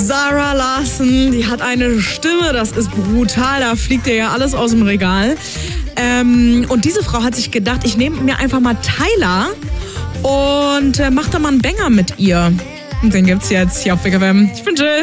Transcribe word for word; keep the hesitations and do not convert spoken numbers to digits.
Zara Larsson, die hat eine Stimme, das ist brutal, da fliegt dir ja alles aus dem Regal. Ähm, und diese Frau hat sich gedacht, ich nehme mir einfach mal Tyler und äh, mach da mal einen Banger mit ihr. Und den gibt's jetzt hier auf Big F M. Ich bin Jill.